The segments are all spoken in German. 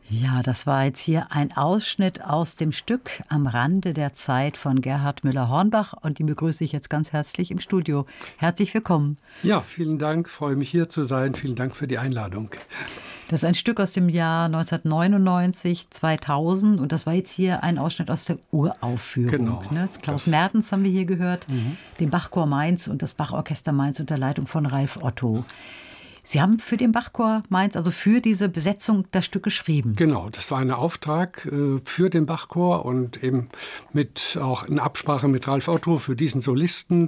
Ja, das war jetzt hier ein Ausschnitt aus dem Stück Am Rande der Zeit von Gerhard Müller-Hornbach und die begrüße ich jetzt ganz herzlich im Studio. Herzlich willkommen. Ja, vielen Dank, freue mich hier zu sein. Vielen Dank für die Einladung. Das ist ein Stück aus dem Jahr 1999, 2000 und das war jetzt hier ein Ausschnitt aus der Uraufführung. Genau. Das Klaus Mertens haben wir hier gehört, den Bachchor Mainz und das Bachorchester Mainz unter Leitung von Ralf Otto. Sie haben für den Bachchor Mainz, also für diese Besetzung, das Stück geschrieben. Genau, das war ein Auftrag für den Bachchor und eben auch in Absprache mit Ralf Otto für diesen Solisten,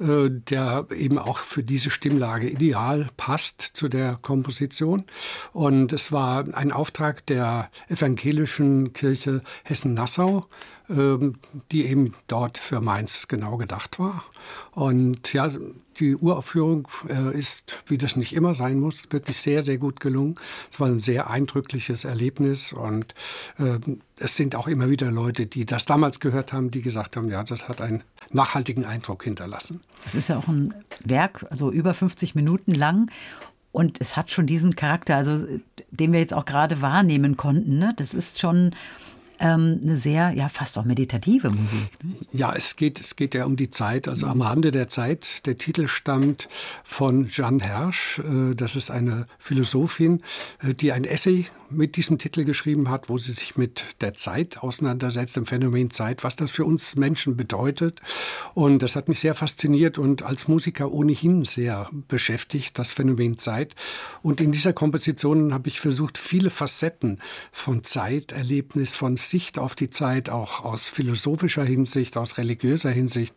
der eben auch für diese Stimmlage ideal passt zu der Komposition. Und es war ein Auftrag der Evangelischen Kirche Hessen-Nassau, die eben dort für Mainz genau gedacht war. Und ja, die Uraufführung ist, wie das nicht immer sein muss, wirklich sehr, sehr gut gelungen. Es war ein sehr eindrückliches Erlebnis und es sind auch immer wieder Leute, die das damals gehört haben, die gesagt haben, ja, das hat einen nachhaltigen Eindruck hinterlassen. Es ist ja auch ein Werk, also über 50 Minuten lang. Und es hat schon diesen Charakter, also den wir jetzt auch gerade wahrnehmen konnten. Ne? Das ist schon eine sehr, ja, fast auch meditative Musik. Ne? Ja, es geht ja um die Zeit, also am Rande der Zeit. Der Titel stammt von Jeanne Hersch. Das ist eine Philosophin, die ein Essay mit diesem Titel geschrieben hat, wo sie sich mit der Zeit auseinandersetzt, dem Phänomen Zeit, was das für uns Menschen bedeutet. Und das hat mich sehr fasziniert und als Musiker ohnehin sehr beschäftigt, das Phänomen Zeit. Und in dieser Komposition habe ich versucht, viele Facetten von Zeiterlebnis, von Sicht auf die Zeit, auch aus philosophischer Hinsicht, aus religiöser Hinsicht,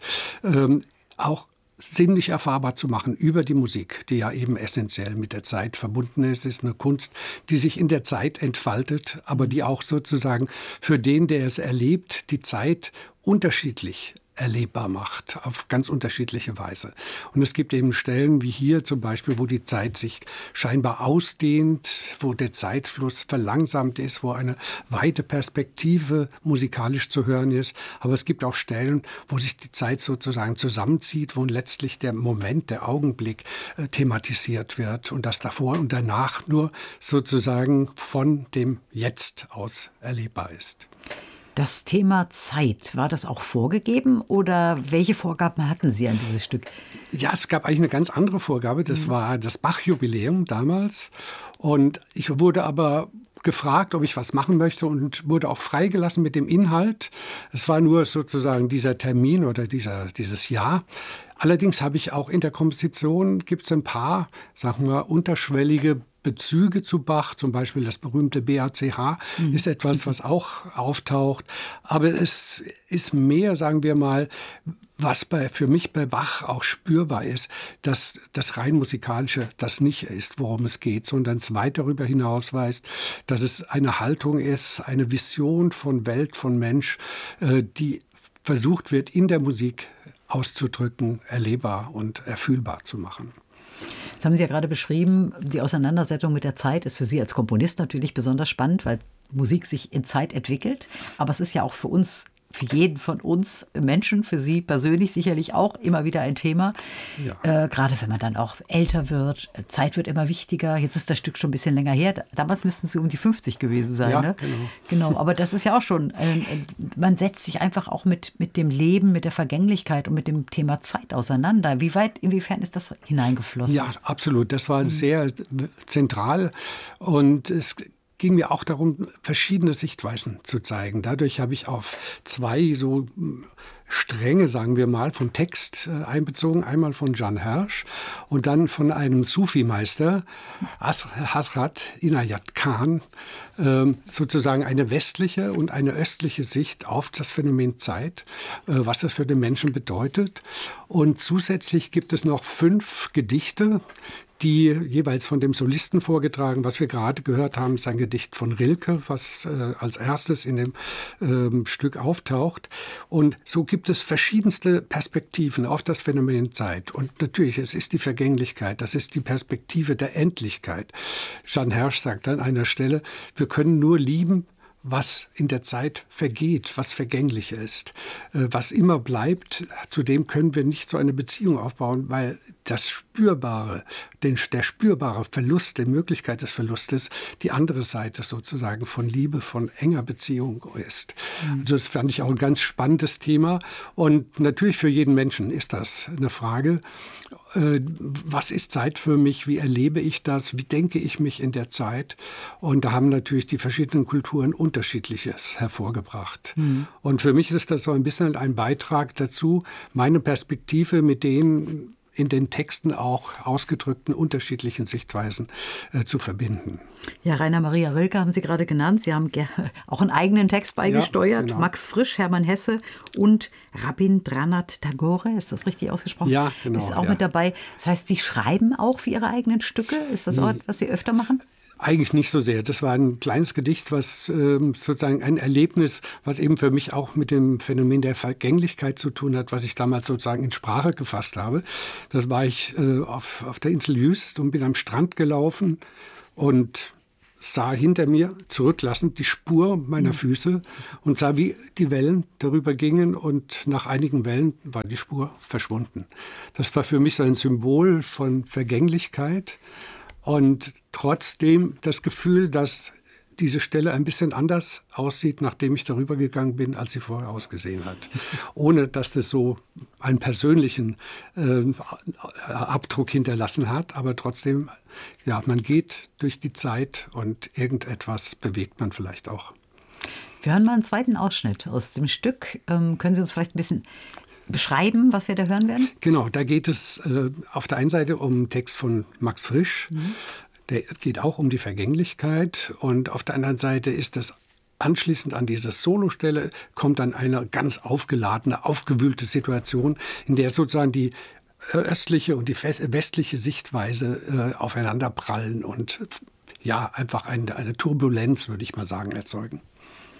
auch sinnlich erfahrbar zu machen über die Musik, die ja eben essentiell mit der Zeit verbunden ist. Es ist eine Kunst, die sich in der Zeit entfaltet, aber die auch sozusagen für den, der es erlebt, die Zeit unterschiedlich erlebbar macht, auf ganz unterschiedliche Weise. Und es gibt eben Stellen wie hier zum Beispiel, wo die Zeit sich scheinbar ausdehnt, wo der Zeitfluss verlangsamt ist, wo eine weite Perspektive musikalisch zu hören ist. Aber es gibt auch Stellen, wo sich die Zeit sozusagen zusammenzieht, wo letztlich der Moment, der Augenblick thematisiert wird und das davor und danach nur sozusagen von dem Jetzt aus erlebbar ist. Das Thema Zeit, war das auch vorgegeben oder welche Vorgaben hatten Sie an dieses Stück? Ja, es gab eigentlich eine ganz andere Vorgabe. Das war das Bach-Jubiläum damals. Und ich wurde aber gefragt, ob ich was machen möchte und wurde auch freigelassen mit dem Inhalt. Es war nur sozusagen dieser Termin oder dieses Jahr. Allerdings habe ich auch in der Komposition, gibt es ein paar, sagen wir, unterschwellige Bezüge zu Bach, zum Beispiel das berühmte BACH, ist etwas, was auch auftaucht. Aber es ist mehr, sagen wir mal, was für mich bei Bach auch spürbar ist, dass das rein musikalische das nicht ist, worum es geht, sondern es weit darüber hinaus weist, dass es eine Haltung ist, eine Vision von Welt, von Mensch, die versucht wird, in der Musik auszudrücken, erlebbar und erfühlbar zu machen. Das haben Sie ja gerade beschrieben, die Auseinandersetzung mit der Zeit ist für Sie als Komponist natürlich besonders spannend, weil Musik sich in Zeit entwickelt. Aber es ist ja auch für uns, für jeden von uns Menschen, für Sie persönlich sicherlich auch immer wieder ein Thema. Ja. Gerade wenn man dann auch älter wird, Zeit wird immer wichtiger. Jetzt ist das Stück schon ein bisschen länger her. Damals müssten Sie um die 50 gewesen sein. Ja, ne? Genau. Aber das ist ja auch schon, man setzt sich einfach auch mit dem Leben, mit der Vergänglichkeit und mit dem Thema Zeit auseinander. Inwiefern ist das hineingeflossen? Ja, absolut. Das war sehr zentral und es ging mir auch darum, verschiedene Sichtweisen zu zeigen. Dadurch habe ich auf zwei so Stränge, sagen wir mal, von Text einbezogen. Einmal von Jeanne Hersch und dann von einem Sufi-Meister, Hazrat Inayat Khan, sozusagen eine westliche und eine östliche Sicht auf das Phänomen Zeit, was das für den Menschen bedeutet. Und zusätzlich gibt es noch 5 Gedichte, die jeweils von dem Solisten vorgetragen. Was wir gerade gehört haben, ist ein Gedicht von Rilke, was als erstes in dem Stück auftaucht. Und so gibt es verschiedenste Perspektiven auf das Phänomen Zeit. Und natürlich, es ist die Vergänglichkeit, das ist die Perspektive der Endlichkeit. Jeanne Hersch sagt an einer Stelle, wir können nur lieben, was in der Zeit vergeht, was vergänglich ist. Was immer bleibt, zu dem können wir nicht so eine Beziehung aufbauen, weil das Spürbare, der spürbare Verlust, die Möglichkeit des Verlustes, die andere Seite sozusagen von Liebe, von enger Beziehung ist. Also das fand ich auch ein ganz spannendes Thema. Und natürlich für jeden Menschen ist das eine Frage. Was ist Zeit für mich? Wie erlebe ich das? Wie denke ich mich in der Zeit? Und da haben natürlich die verschiedenen Kulturen Unterschiedliches hervorgebracht. Und für mich ist das so ein bisschen ein Beitrag dazu, meine Perspektive mit den in den Texten auch ausgedrückten unterschiedlichen Sichtweisen zu verbinden. Ja, Rainer Maria Rilke haben Sie gerade genannt. Sie haben auch einen eigenen Text beigesteuert. Ja, genau. Max Frisch, Hermann Hesse und Rabindranath Tagore, ist das richtig ausgesprochen? Ja, genau. Ist auch mit dabei. Das heißt, Sie schreiben auch für Ihre eigenen Stücke? Ist das auch, was Sie öfter machen? Eigentlich nicht so sehr. Das war ein kleines Gedicht, was sozusagen ein Erlebnis, was eben für mich auch mit dem Phänomen der Vergänglichkeit zu tun hat, was ich damals sozusagen in Sprache gefasst habe. Das war ich auf der Insel Jüst und bin am Strand gelaufen und sah hinter mir zurücklassend die Spur meiner Füße und sah, wie die Wellen darüber gingen, und nach einigen Wellen war die Spur verschwunden. Das war für mich so ein Symbol von Vergänglichkeit. Und trotzdem das Gefühl, dass diese Stelle ein bisschen anders aussieht, nachdem ich darüber gegangen bin, als sie vorher ausgesehen hat. Ohne dass das so einen persönlichen Abdruck hinterlassen hat. Aber trotzdem, ja, man geht durch die Zeit und irgendetwas bewegt man vielleicht auch. Wir hören mal einen zweiten Ausschnitt aus dem Stück. Können Sie uns vielleicht ein bisschen beschreiben, was wir da hören werden? Genau, da geht es auf der einen Seite um einen Text von Max Frisch. Der geht auch um die Vergänglichkeit. Und auf der anderen Seite ist es anschließend an diese Solostelle, kommt dann eine ganz aufgeladene, aufgewühlte Situation, in der sozusagen die östliche und die westliche Sichtweise aufeinander prallen und ja, einfach eine Turbulenz, würde ich mal sagen, erzeugen.